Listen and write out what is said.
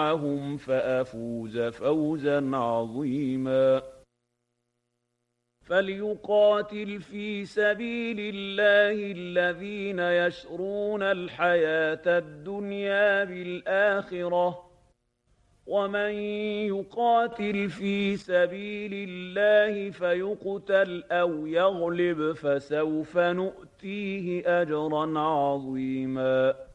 معهم فأفوز فوزا عظيما. فليقاتل في سبيل الله الذين يشرون الحياة الدنيا بالآخرة، ومن يقاتل في سبيل الله فيقتل أو يغلب فسوف نؤتيه أجرا عظيما.